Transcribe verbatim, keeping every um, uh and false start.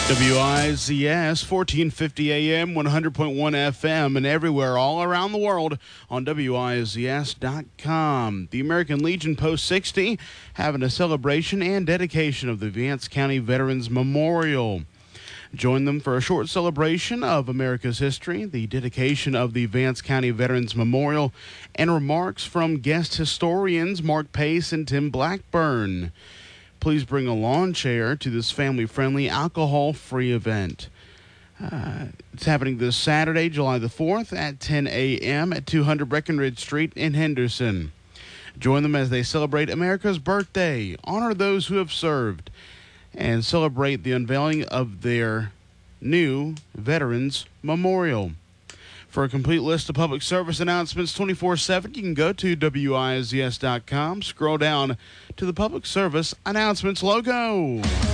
W I Z S, fourteen fifty A M, one hundred point one F M, and everywhere all around the world on W I Z S dot com. The American Legion Post sixty having a celebration and dedication of the Vance County Veterans Memorial. Join them for a short celebration of America's history, the dedication of the Vance County Veterans Memorial, and remarks from guest historians Mark Pace and Tim Blackburn. Please bring a lawn chair to this family-friendly, alcohol-free event. Uh, it's happening this Saturday, July the fourth at ten A M at two hundred Breckenridge Street in Henderson. Join them as they celebrate America's birthday, honor those who have served, and celebrate the unveiling of their new Veterans Memorial. For a complete list of public service announcements twenty-four seven, you can go to W I Z S dot com, scroll down to the public service announcements logo.